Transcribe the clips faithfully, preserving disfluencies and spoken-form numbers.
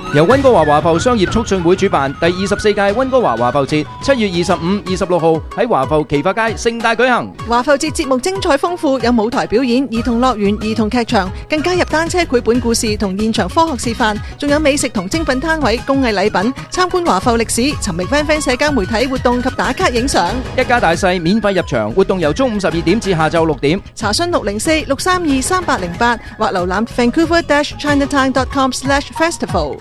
由溫哥華華埠商業促進會主辦第二十四屆溫哥華華埠節，七月二十五、二十六號喺華埠奇發街盛大舉行。 華埠節節目精彩豐富，有舞台表演、兒童樂園、兒童劇場，更加入單車繪本故事同現場科學示範，仲有美食同精品攤位、工藝禮品，參觀華埠歷史，尋覓 friend friend 社交媒體活動及打卡影相。 一家大細免費入場，活動由中午十二點至下晝六點。 查詢六零四六三二三八零八或瀏覽 vancouver dash chinatown dot com slash festival。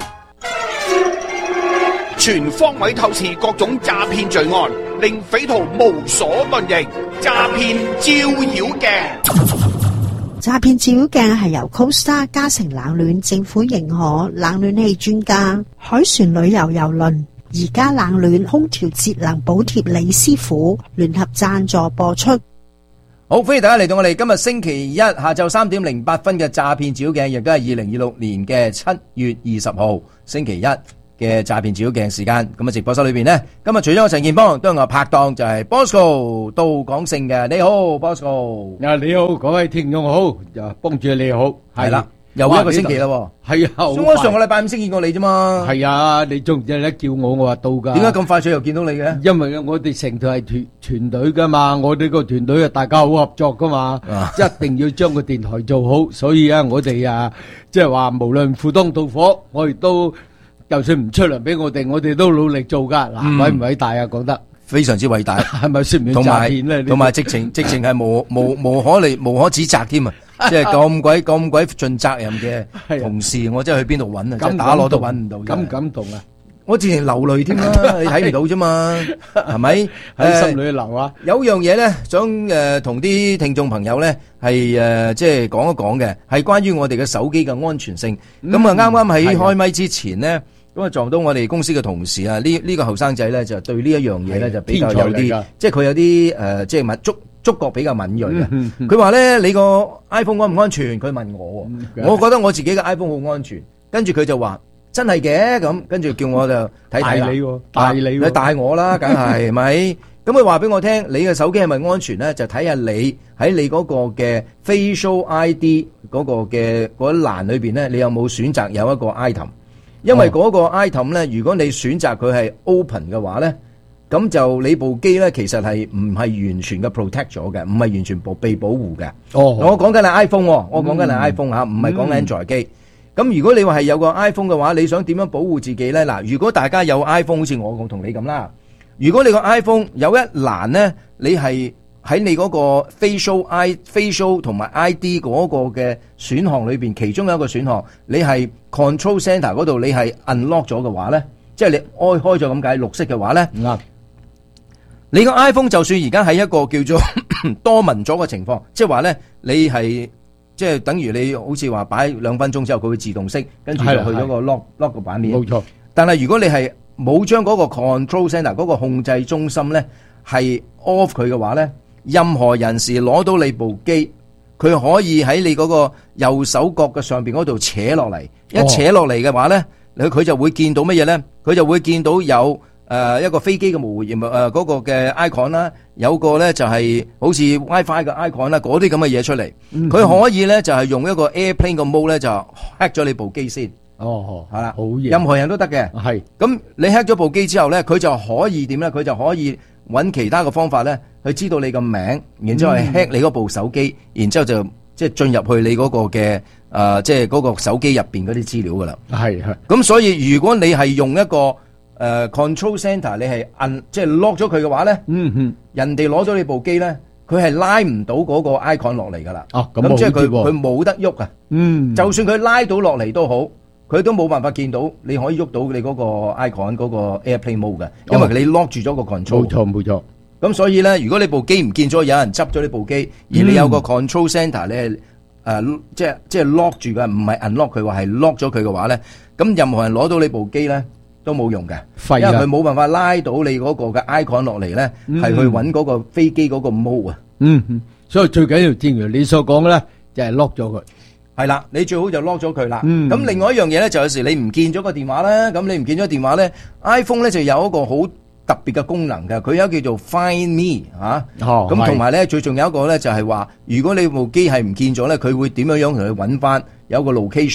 全方位透視各種詐騙罪案，令匪徒無所遁形。詐騙照妖鏡， 詐騙照妖鏡係由 Costa 嘉誠冷暖政府認可冷暖氣專家海船旅遊郵輪而家冷暖空調節能補貼李師傅聯合贊助播出。 好，歡迎大家嚟到我哋今日星期一下晝三點零八分嘅詐騙照妖鏡，亦都係二零二六年嘅七月二十號星期一嘅詐騙照妖鏡時間。咁啊，直播室裏邊呢，今日除咗我陳健邦，都有我拍檔就係 Bosco 杜廣勝嘅。你好 Bosco。 啊，你好，各位聽眾好，又幫住你好， 係啦，又一個星期啦。 係啊， 我上個禮拜五先見過你啫嘛。 係啊，你仲唔記得叫我，我話到噶。 點解咁快脆又見到你嘅？ 因為我哋成隊係團團隊噶嘛，我哋個團隊啊，大家好合作噶嘛，一定要將個電台做好。所以啊，我哋啊，即係話無論赴湯蹈火，我哋都就算唔出糧俾我哋，我哋都努力做噶。嗱，偉唔偉大啊？講得非常之偉大， 係咪算唔算詐騙咧？ 同埋直情直情係無無無可嚟無可指責添啊！即係咁鬼咁鬼盡責任嘅同事，我真係去邊度揾啊？即係打攞都揾唔到， 感唔感動啊？ 我自然流淚添啦，你睇唔到啫嘛，係咪？ 喺心裏流啊！ 有樣嘢咧，想誒同啲聽眾朋友咧係誒即係講一講嘅，係關於我哋嘅手機嘅安全性。咁啊，啱啱喺開咪之前咧，咁啊撞到我哋公司嘅同事啊，呢呢個後生仔咧就對呢一樣嘢咧就比較有啲，即係佢有啲誒即係敏觸觸覺比較敏鋭嘅。佢話咧：你個 iPhone 安唔安全？佢問我，我覺得我自己嘅 iPhone 好安全。跟住佢就話：真係嘅咁。跟住叫我就睇睇啦。大你喎，大你喎，你大我啦，梗係咪？咁佢話俾我聽，你嘅手機係咪安全咧？就睇下你喺你嗰個嘅 Facial I D 嗰個嘅嗰一欄裏邊咧，你有冇選擇有一個 item？因為嗰個 item 咧，如果你選擇佢係 open 嘅話咧，咁就你部機咧其實係唔係完全嘅 protect 咗嘅，唔係完全保被保護嘅。哦，我講緊係 iPhone，我講緊係 iPhone 吓，唔係講 Android 機。咁如果你話係有個 iPhone 嘅話，你想點樣保護自己咧？嗱，如果大家有 iPhone，好似我同你咁啦，如果你個 iPhone 有一欄咧，你係喺你嗰個 facial i facial 同埋 I D 嗰個嘅選項裏邊，其中有一個選項，你係 control center 嗰度，你係 unlock 咗嘅話咧，即係你開開咗咁解綠色嘅話咧，啱。你個 iPhone 就算而家喺一個叫做多文咗嘅情況，即係話咧，你係即係等於你好似話擺兩分鐘之後，佢會自動熄，跟住就去咗個 lock lock 個版面。冇錯。但係如果你係冇將嗰個 control center 嗰個控制中心咧係 off 佢嘅話咧，任何人士攞到你部機，佢可以喺你嗰個右手角嘅上邊嗰度扯落嚟，一扯落嚟嘅話咧，佢佢就會見到乜嘢咧？佢就會見到有誒一個飛機嘅模型誒嗰個嘅 icon 啦，有個咧就係好似 WiFi 嘅 icon 啦，嗰啲咁嘅嘢出嚟。佢可以咧就係用一個 airplane 嘅 mode 咧就 hack 咗你部機先。哦，係啦，好嘢，任何人都得嘅。係，咁你 hack 咗部機之後咧，佢就可以點咧？佢就可以揾其他嘅方法咧，去知道你個名，然之後係 hack 你嗰部手機，然之後就即係進入去你嗰個嘅誒，即係嗰個手機入邊嗰啲資料噶啦。係係。咁所以如果你係用一個誒 control center，你係按即係 lock 咗佢嘅話咧，嗯哼，人哋攞咗你部機咧，佢係拉唔到嗰個 icon 落嚟噶啦。哦，咁即係佢佢冇得喐啊。嗯，就算佢拉到落嚟都好。佢都冇辦法見到，你可以喐到你嗰個 icon 嗰個 airplane mode 嘅，因為你 lock 住咗個 control。冇錯冇錯。咁所以咧，如果你部機唔見咗，有人執咗呢部機，而你有個 control center 你係誒即係即係 lock 住嘅，唔係 unlock 佢話係 lock 咗佢嘅話咧，咁任何人攞到你部機咧都冇用嘅，因為佢冇辦法拉到你嗰個嘅 icon 落嚟咧，係去揾嗰個飛機嗰個 mode 啊。嗯，所以最緊要正如你所講嘅咧，就係 lock 咗佢。係啦，你最好就 lock 咗佢啦。咁、嗯、另外一樣嘢咧，就有時你唔見咗個電話咧，咁你唔見咗電話咧 ，iPhone 咧就有一個好特別嘅功能嘅，佢有叫做 Find Me 嚇。咁同埋咧，最重要一個咧就係話，如果你部機係唔見咗咧，佢會點樣樣同佢揾翻有個 location，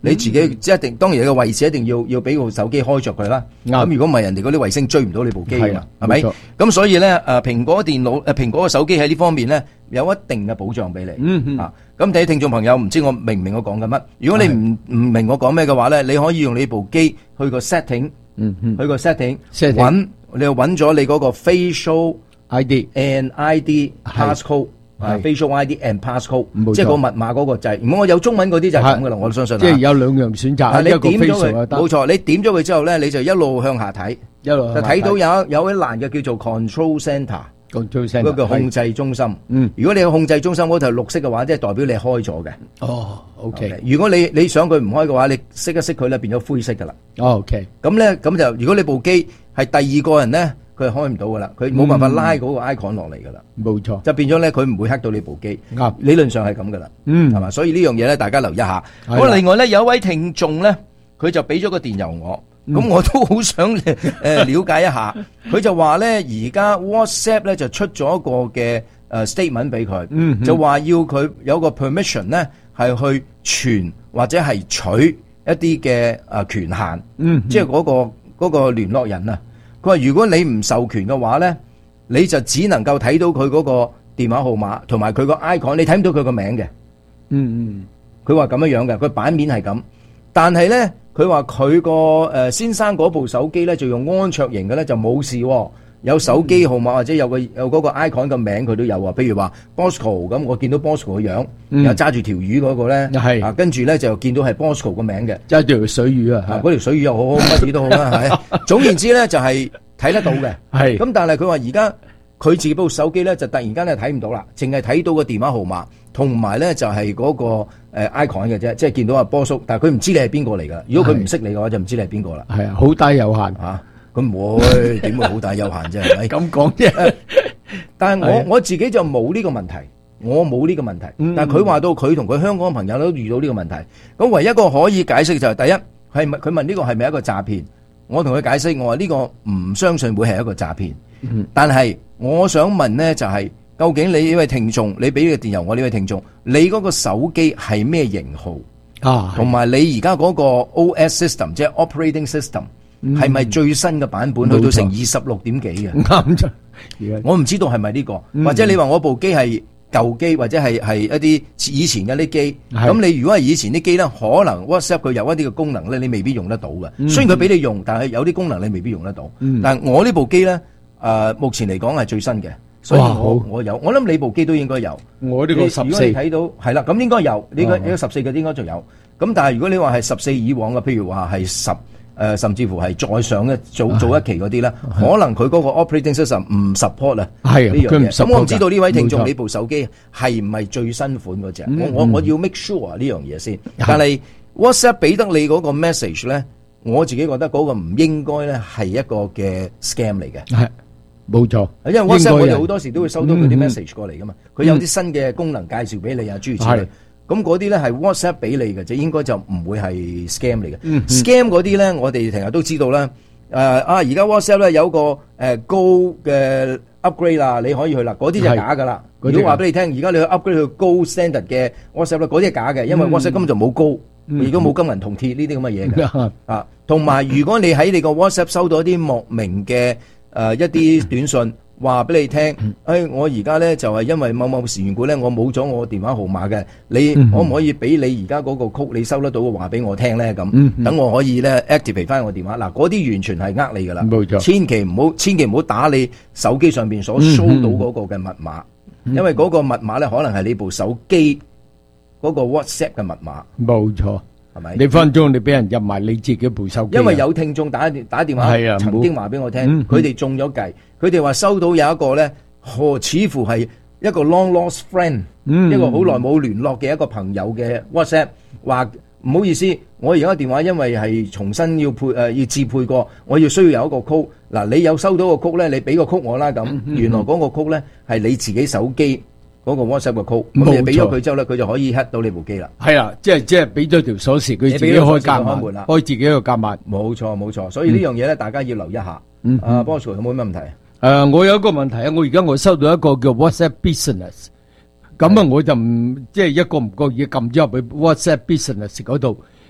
你自己即係一定，當然你個位置一定要要俾部手機開着佢啦。 啱咁如果唔係，人哋嗰啲衛星追唔到你部機㗎嘛，係咪冇錯？ 咁所以咧，誒蘋果電腦誒蘋果嘅手機喺呢方面咧有一定嘅保障俾你。 嗯嗯啊，咁睇聽眾朋友唔知我明唔明我講緊乜？如果你唔唔明我講咩嘅話咧，你可以用你部機去個 setting， 嗯嗯去個 setting setting 揾你又揾咗你嗰個 facial I D and I D 係 passcode。啊係 ，facial I D and passcode， 冇錯即係個密碼嗰個掣。如果我有中文嗰啲就係咁噶啦，我都相信。 即係有兩樣選擇， 啊你一個點咗 facial 佢， 就得冇錯，你點咗佢之後咧，你就一路向下睇， 一路就睇到有一有一欄嘅叫做 control center， control center 嗰個控制中心。 嗯， 如果你個控制中心嗰頭綠色嘅話，即係代表你開咗嘅。 哦，OK， 如果你你想佢唔開嘅話，你熄一熄佢咧，變咗灰色噶啦。 哦，OK， 咁咧咁就如果你部機係第二個人咧，佢係開唔到噶啦，佢冇辦法拉嗰個 icon 落嚟噶啦。 冇錯， 就變咗咧，佢唔會黑到你部機。 啱理論上係咁噶啦， 嗯係嘛？所以呢樣嘢咧，大家留意下。 係啦好啦，另外咧，有一位聽眾咧，佢就俾咗個電郵我， 嗯咁我都好想誒了解一下。佢就話咧，而家 WhatsApp 咧就出咗一個嘅誒 statement 俾佢， 嗯嗯就話要佢有個 permission 咧，係去傳或者係取一啲嘅誒權限， 嗯即係嗰個嗰個聯絡人啊。佢話如果你唔授權嘅話咧，你就只能夠睇到佢嗰個電話號碼同埋佢個 icon，你睇唔到佢個名嘅。 嗯嗯， 佢話咁樣樣嘅，佢版面係咁，但係咧佢話佢個誒先生嗰部手機咧就用安卓型嘅咧就冇事喎，有手機號碼或者有個有嗰個 icon 嘅名佢都有啊。譬如話 Bosco 咁，我見到 Bosco 嘅樣， 嗯又揸住條魚嗰個咧， 係啊跟住咧就見到係 Bosco 個名嘅。 揸住條水魚啊， 啊！嗰條水魚又好好，乜嘢都好啦，係。總言之咧，就係睇得到嘅。 係咁，但係佢話而家佢自己部手機咧，就突然間咧睇唔到啦，淨係睇到個電話號碼，同埋咧就係嗰個誒 icon 嘅啫，即係見到阿波叔，但係佢唔知你係邊個嚟㗎。如果佢唔識你嘅話，就唔知你係邊個啦。 係啊，好低有限嚇，咁唔會點會好大有限啫？係咪？ 咁講啫。 但係係啊我我自己就冇呢個問題，我冇呢個問題。 嗯但係佢話到佢同佢香港嘅朋友都遇到呢個問題。咁唯一一個可以解釋就係第一係咪佢問呢個係咪一個詐騙？我同佢解釋，我話呢個唔相信會係一個詐騙。 嗯但係我想問呢，就係、究竟你呢位聽眾，你俾呢個電郵我呢位聽眾，你嗰個手機係咩型號？ 啊， 同埋你而家嗰個 O S system，即係 operating system，係咪、最新嘅版本去到成二十六點幾嘅？ 啱咗。而家我唔知道係咪呢個， 嗯或者你話我部機係舊機，或者係係一啲以前嘅啲機。 係咁你如果係以前啲機咧，可能 WhatsApp 佢有一啲嘅功能咧，你未必用得到嘅。 嗯雖然佢俾你用，但係有啲功能你未必用得到。 嗯但係我呢部機咧，誒、目前嚟講係最新嘅，所以哇我好我有，我諗你部機都應該有。 我呢個十你如果你四， 睇到係啦，咁應該有，呢個哦呢個十四嘅應該就有。咁但係如果你話係十四以往嘅，譬如話係十誒，甚至乎係再上一做做一期嗰啲咧，可能佢嗰個 operating system 唔 support 啊。 係啊呢樣佢唔嘢。 support 咁我唔知道呢位聽眾㗎冇錯你部手機係唔係最新款嗰只？ 嗯我我我要 make sure 呢樣嘢先。但係 WhatsApp 俾得你嗰個 message 咧，我自己覺得嗰個唔應該咧係一個嘅 scam 嚟嘅。 係冇錯。 因為 WhatsApp 應該係我哋好多時都會收到佢啲嗯嗯 message 過嚟噶嘛，佢有啲新嘅功能介紹俾你啊，諸如此類係。 咁嗰啲咧係 WhatsApp 俾你嘅，就應該就唔會係 scam 嚟嘅。 嗯嗯 scam 嗰啲咧，我哋成日都知道啦。誒啊！而家 WhatsApp 咧有個誒高嘅 upgrade 啦，你可以去啦，嗰啲就係假噶啦。 係嗰啲如果話俾你聽，而家你去 upgrade 去高 standard 嘅 WhatsApp 咧，嗰啲係假嘅，因為嗯 WhatsApp 根本就冇高， 嗯亦都冇金銀銅鐵呢啲咁嘅嘢嘅。 嗯啊，同埋如果你喺你個 WhatsApp 收到一啲莫名嘅誒、呃、一啲短信，話俾你聽，誒、哎、我而家咧就係、是、因為某某事緣故咧，我冇咗我電話號碼嘅，你嗯可唔可以俾你而家嗰個曲你收得到嘅話俾我聽咧？咁嗯嗯等我可以咧 activate 翻我電話。嗱，嗰啲完全係呃你噶啦， 冇錯千祈唔好，千祈唔好打你手機上邊所嗯 show 到嗰個嘅密碼，因為嗰個密碼咧可能係你部手機嗰個 WhatsApp 嘅密碼， 冇錯。 係咪？ 你分鐘你俾人入埋你自己部手機啊， 因為有聽眾打電打電話係啊曾經話俾我聽， 嗯佢哋中咗計，佢哋話收到有一個咧，何似乎係一個 long lost friend，、 嗯一個好耐冇聯絡嘅一個朋友嘅 WhatsApp，話唔好意思，我而家個電話因為係重新要配誒、呃、要自配過，我要需要有一個 code。嗱，你有收到個 code 咧，你俾個 code 我啦咁， 嗯原來嗰個 code 咧係你自己手機嗰個 WhatsApp 嘅 code， 冇錯咁你俾咗佢之後咧，佢就可以 hack 到你部機啦。 係啦，即係即係俾咗條鎖匙，佢自己你俾咗開鎖匙夾萬， 開門啦開自己一個夾萬。 冇錯冇錯，所以呢樣嘢咧，大家要留意一下。 嗯啊 Bosco 有冇咩問題？ 誒，我有一個問題啊，我而家我收到一個叫 WhatsApp Business，咁啊我就唔即係一個唔覺意撳咗入去 WhatsApp Business 嗰度，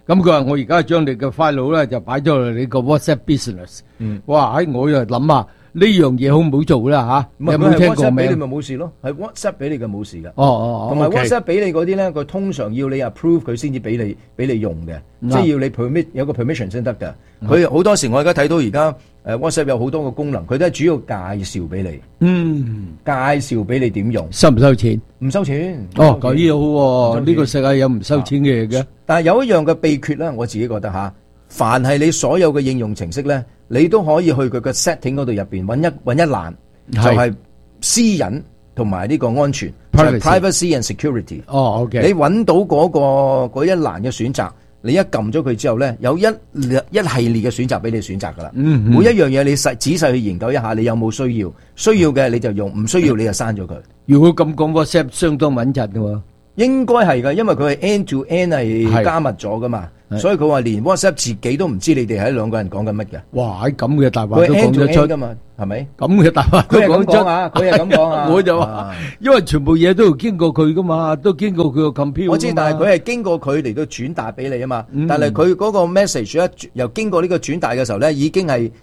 咁佢話我而家將你嘅 file 咧就擺咗落你個 WhatsApp Business。 嗯， 哇！喺我又諗啊，呢樣嘢好唔好做啦吓？ 唔係有冇聽過 WhatsApp 俾你名？ 咪冇事咯，係 WhatsApp 俾你嘅冇事噶。 哦哦， 同埋 OK WhatsApp 俾你嗰啲咧，佢通常要你 approve 佢先至俾你俾你用嘅，即係要你 permit 有個 permission 先得㗎。佢好多時我而家睇到而家誒 WhatsApp 有好多個功能，佢都係主要介紹俾你， 嗯， 介紹俾你點用， 收唔收錢？ 唔收錢。 哦，咁呢好喎， 唔收錢呢個世界有唔收錢嘅嘢嘅。 但係有一樣嘅秘訣咧，我自己覺得吓，凡係你所有嘅應用程式咧，你都可以去佢嘅 setting 嗰度入邊揾一揾一欄，就係係私隱同埋呢個安全 Privacy privacy and security。 哦，OK， 你揾到嗰、個嗰一欄嘅選擇，你一撳咗佢之後咧，有一一系列嘅選擇俾你選擇噶啦。 嗯嗯每一樣嘢你細仔細去研究一下，你有冇需要？需要嘅你就用，唔需要你就刪咗佢。 如果咁講 WhatsApp 相當穩陣嘅喎。 應該係噶，因為佢係 end to end 係係加密咗噶嘛， 係所以佢話連 WhatsApp 自己都唔知你哋喺兩個人講緊乜嘅。 哇！喺咁嘅大話佢都 end 講 to 得 end 出， 噶嘛，係咪？ 咁嘅大話都佢係咁講出講啊，佢係咁講啊。 我就話啊， 因為全部嘢都要經過佢噶嘛，都經過佢個 computer。 我知，但係佢係經過佢嚟到轉達俾你啊嘛。 嗯但係佢嗰個 message 一由經過呢個轉達嘅時候咧，已經係